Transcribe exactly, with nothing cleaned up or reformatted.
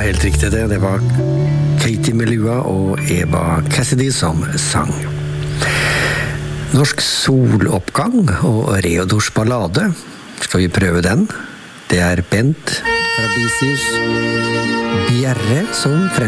helt riktig det. Det var Katie Melua og Eva Cassidy som sang. Norsk soloppgang og Reodors ballade. Skal vi prøve den? Det er Bent fra Bisius Bjerre som frem